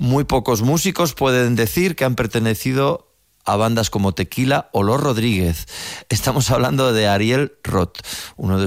Muy pocos músicos pueden decir que han pertenecido a bandas como Tequila o Los Rodríguez. Estamos hablando de Ariel Roth, uno de